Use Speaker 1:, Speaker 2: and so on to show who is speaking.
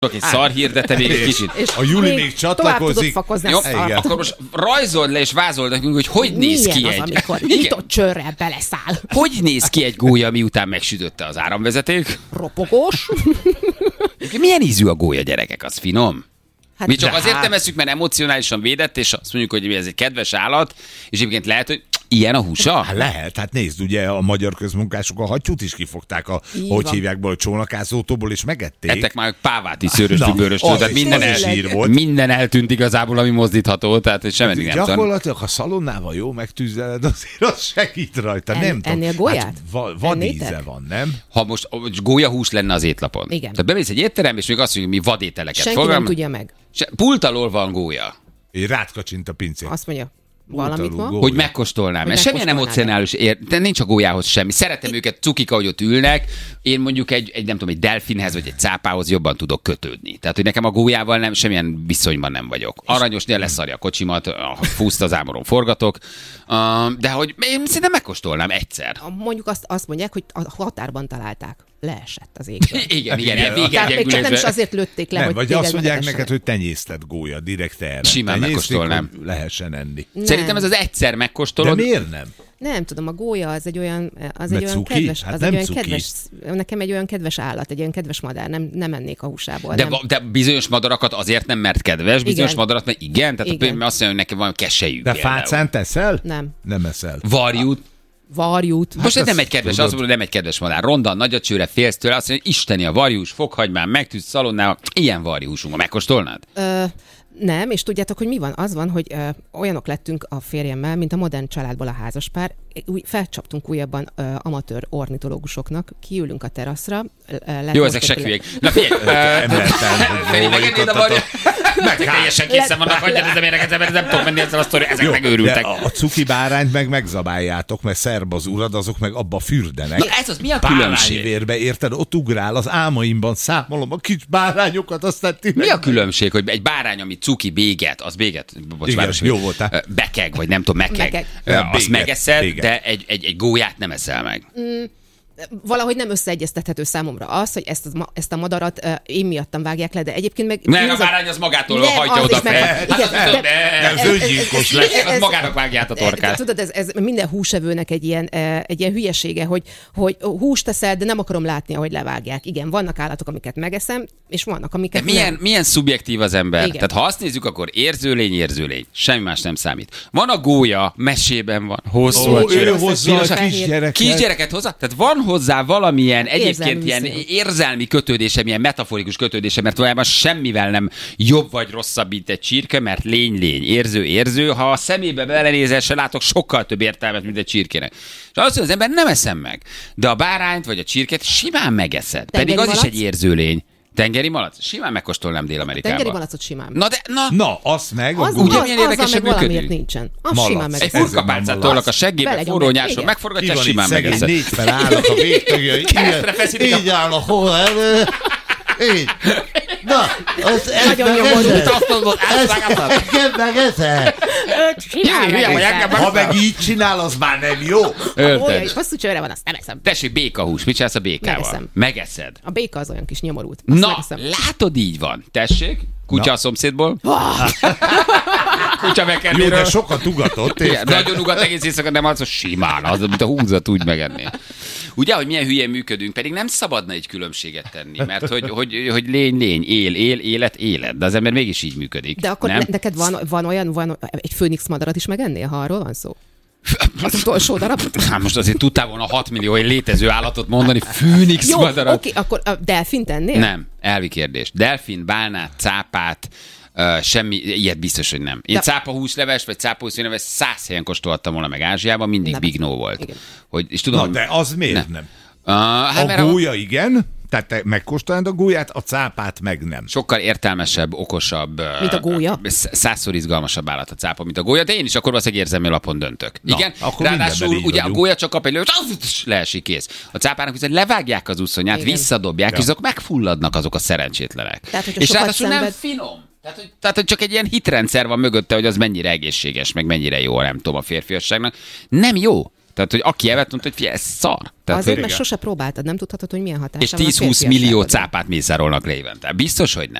Speaker 1: egy szarhír, de te még egy kicsit.
Speaker 2: A Juli még csatlakozik.
Speaker 1: Jó, akkor most rajzold le és vázold nekünk, hogy néz ki
Speaker 3: milyen az, amikor nyitott csőrrel beleszáll.
Speaker 1: Hogy néz ki egy gólya, miután megsütötte az áramvezeték?
Speaker 3: Ropogós.
Speaker 1: Milyen ízű a gólya, gyerekek? Az finom?
Speaker 3: Hát
Speaker 1: Mi csak azért nem eszünk, mert emocionálisan védett, és azt mondjuk, hogy ez egy kedves állat, és egyébként lehet, hogy ilyen a húsa?
Speaker 2: Hát lehet, hát nézd, ugye a magyar közmunkások a hattyút is kifogták hogy hívják be a csónakázótóból, és megették.
Speaker 1: Ettek már pávát is szőröstű, bőröstű, tehát minden eltűnt igazából, ami mozdítható, tehát semmi nem tudom.
Speaker 2: Gyakorlatilag, ha szalonnával jó megtűzeled, azért az segít rajta, nem tudom.
Speaker 3: Ennél gólyát?
Speaker 2: Hát vadíze van, nem?
Speaker 1: Ha most gólyahús lenne az étlapon.
Speaker 3: Igen.
Speaker 1: Tehát bemész egy étterembe, és még azt mondjuk, mi vadételeket
Speaker 3: senki nem tudja meg.
Speaker 1: Pult alól van gólya.
Speaker 2: Egy rátkacsint a pincét.
Speaker 3: Azt mondja, valamit van.
Speaker 1: Hogy megkóstolnám. Mert semmilyen emocionális de nincs a gólyához semmi. Szeretem őket, cukik, ahogy ott ülnek. Én mondjuk egy nem tudom, egy delfinhez vagy egy cápához jobban tudok kötődni. Tehát, hogy nekem a gólyával nem, semmilyen viszonyban nem vagyok. Aranyosnél leszarja a kocsimat, fúszt az ámoron forgatok. De hogy én szerintem megkóstolnám egyszer.
Speaker 3: Mondjuk azt mondják, hogy a határban találták. Leesett az égből.
Speaker 1: Igen.
Speaker 3: Még csak nem is azért lőtték le,
Speaker 2: nem,
Speaker 3: hogy
Speaker 2: vagy azt mondják neked, hogy tenyésztett gólya, direkt erre.
Speaker 1: Simán megkóstolnám.
Speaker 2: Lehessen enni.
Speaker 3: Nem.
Speaker 1: Szerintem ez az egyszer megkóstolod.
Speaker 2: De miért nem?
Speaker 3: Nem tudom, a gólya az egy olyan
Speaker 2: cuki?
Speaker 3: kedves,
Speaker 2: Hát
Speaker 3: az
Speaker 2: nem
Speaker 3: egy olyan
Speaker 2: cuki.
Speaker 3: kedves, nekem egy olyan kedves állat, egy olyan kedves madár, nem ennék a húsából.
Speaker 1: De bizonyos madarakat azért nem, mert kedves, bizonyos
Speaker 3: Igen.
Speaker 1: madarat, mert igen, tehát
Speaker 3: Igen.
Speaker 1: azt mondja, hogy nekem van keselyük.
Speaker 2: De fácán teszel?
Speaker 3: Nem.
Speaker 2: Nem eszel.
Speaker 1: Varjút.
Speaker 3: Varjút.
Speaker 1: Most ez nem
Speaker 2: azt
Speaker 1: egy kedves,
Speaker 2: tudod.
Speaker 1: azt mondom, hogy nem egy kedves madár. Ronda, nagy a csőre, félsz tőle, azt mondja, hogy isteni a varjús, fokhagymán, megtűz szalonnával, ilyen varjúsunk, megkóstolnád?
Speaker 3: Nem, és tudjátok, hogy mi van? Az van, hogy olyanok lettünk a férjemmel, mint a modern családból a házaspár. Felcsaptunk újabban amatőr ornitológusoknak, kiülünk a teraszra.
Speaker 1: Jó, ezek se hülyék. Na figyelj, Feri, megednéd a varjú? Meg teljesen készen vannak, hagyjad ez a méreket, mert nem tudom menni ezzel a sztori, ezek megőrültek.
Speaker 2: A cuki bárányt meg megzabáljátok, mert szerb az urad, azok meg abba fürdenek.
Speaker 1: Na ez az, mi a különbség?
Speaker 2: Bárányvérbe, érted? Ott ugrál, az álmaimban számolom a kis bárányokat, aztán ti
Speaker 1: Mi a különbség, hogy egy bárány, ami cuki béget, az béget,
Speaker 2: Igen, jó voltál.
Speaker 1: bekeg, vagy nem tudom, megkeg, azt
Speaker 2: Béget,
Speaker 1: megeszed,
Speaker 2: béget.
Speaker 1: de egy gólyát nem eszel meg.
Speaker 3: Valahogy nem összeegyeztethető számomra az, hogy ezt a madarat én miattam vágják le, de egyébként meg...
Speaker 1: Nem, a bárány az magától
Speaker 3: Nem,
Speaker 1: hagyja
Speaker 3: az
Speaker 1: oda
Speaker 3: is
Speaker 1: fel.
Speaker 3: meg- igen,
Speaker 2: Ez öngyilkos lesz.
Speaker 1: Az magának vágja át a torkát.
Speaker 3: Tudod, ez minden húsevőnek egy ilyen hülyesége, hogy húst teszel, de nem akarom látni, ahogy levágják. Igen, vannak állatok, amiket megeszem, és vannak, amiket nem.
Speaker 1: Milyen szubjektív az ember?
Speaker 3: Igen.
Speaker 1: Tehát ha azt nézzük, akkor érzőlény. Semmi más nem számít. Van a gólya, mesében van, hosszú a csőre.
Speaker 2: Ő hozza a
Speaker 3: fehér.
Speaker 2: kisgyereket.
Speaker 1: Kisgyereket hozzá? Tehát van hozzá valamilyen egyébként
Speaker 3: Érzelmi
Speaker 1: ilyen
Speaker 3: viszony.
Speaker 1: érzelmi kötődése, milyen metaforikus kötődése, mert valójában semmivel nem jobb vagy rosszabb, mint egy csirke, mert lény, érző. Ha a szemébe belenézel, se látok sokkal több értelmet, mint egy csirkének. És azt mondja, az ember nem eszem meg. De a bárányt vagy a csirket simán megeszed. Pedig az is
Speaker 3: malac?
Speaker 1: egy érzőlény. Tengeri malac? Simán megkóstolnám Dél-Amerikában.
Speaker 3: Tengeri malacot simán.
Speaker 2: Na, azt meg a
Speaker 3: Az,
Speaker 2: gólya.
Speaker 1: Ugye milyen érdekesen
Speaker 3: meg valamiért
Speaker 1: működik?
Speaker 3: nincsen. Az
Speaker 2: Malac.
Speaker 3: simán meg.
Speaker 1: Egy furkapálcát tolnak a seggébe,
Speaker 3: Belegyom
Speaker 1: forró
Speaker 3: meg,
Speaker 1: nyárson,
Speaker 3: igen.
Speaker 1: megforgatja,
Speaker 2: Ki van
Speaker 1: simán
Speaker 2: itt szegény,
Speaker 1: megeszed.
Speaker 2: négy fel állnak a végtagjai.
Speaker 1: Keresztre feszítik
Speaker 2: Így áll a hol elő. Így. Na, az
Speaker 3: Nagyon nyomorult.
Speaker 1: Azt mondod, átvágáltad?
Speaker 2: Engem megeszed. Ha meg így csinál, az már nem jó.
Speaker 3: Olyan is hosszú csőre van, azt nem eszem.
Speaker 1: Tessék, békahús, mit csinálsz a békával?
Speaker 3: Megeszem.
Speaker 1: Megeszed.
Speaker 3: A béka az olyan kis nyomorult. Azt
Speaker 1: Na,
Speaker 3: megeszem.
Speaker 1: látod, így van. Tessék, kutya a szomszédból. Kutya
Speaker 2: Jó,
Speaker 1: megkennéről.
Speaker 2: de sokat ugatott.
Speaker 1: Igen,
Speaker 2: érted?
Speaker 1: nagyon ugat egész éjszaka, nem az, hogy simán, az, mint a húzat úgy megenné. Ugye, hogy milyen hülyén működünk, pedig nem szabadna egy különbséget tenni, mert hogy lény, élet, de az ember mégis így működik.
Speaker 3: De akkor
Speaker 1: nem?
Speaker 3: neked van egy főnix madarat is megennél, ha arról van szó? Az utolsó darab?
Speaker 1: Hát most azért tudtál volna 6 millió létező állatot mondani, főnix
Speaker 3: Jó,
Speaker 1: madarat.
Speaker 3: oké, akkor a delfint ennél?
Speaker 1: Nem, elvi kérdés. Delfin, bálnát, cápát, semmi, ilyet biztos, hogy nem. Én
Speaker 3: De...
Speaker 1: cápahúsleves, vagy cápahúsleves 100 helyen kóstoltam volna meg Ázsiában, mindig
Speaker 3: Nem.
Speaker 1: Big No volt.
Speaker 3: Igen.
Speaker 1: Hogy, és tudom,
Speaker 2: Na, de az miért nem?
Speaker 1: hát,
Speaker 2: A
Speaker 1: mert
Speaker 2: gólya igen, tehát te megkóstolnád a gólyát, a cápát meg nem.
Speaker 1: sokkal értelmesebb, okosabb,
Speaker 3: Mint a gólya?
Speaker 1: 100-szor izgalmasabb állat a cápa, mint a gólya, de én is akkor valószínűleg érzelmi alapon döntök.
Speaker 2: Na,
Speaker 1: Igen,
Speaker 2: akkor
Speaker 1: ráadásul
Speaker 2: mindenben így
Speaker 1: ugye a
Speaker 2: vagyunk.
Speaker 1: gólya csak kap egy lőt, leesik, kész. A cápának viszont levágják az uszonyát,
Speaker 3: Igen.
Speaker 1: visszadobják,
Speaker 2: Ja.
Speaker 1: és azok megfulladnak azok a szerencsétlenek.
Speaker 3: Tehát, hogyha
Speaker 1: és
Speaker 3: sokat
Speaker 1: ráadásul nem
Speaker 3: szenved-
Speaker 1: finom. Tehát, hogy csak egy ilyen hitrendszer van mögötte, hogy az mennyire egészséges, meg mennyire jó, nem tudom, a férfiasságnak. Nem jó. Tehát, hogy aki evett, mondta, hogy figyelj, ez szar. Tehát,
Speaker 3: Azért,
Speaker 1: hogy
Speaker 3: mert sose próbáltad, nem tudhatod, hogy milyen hatása
Speaker 1: és
Speaker 3: van a
Speaker 1: 10-20 millió
Speaker 3: férfiasságodra.
Speaker 1: cápát mészárolnak le évente. Biztos, hogy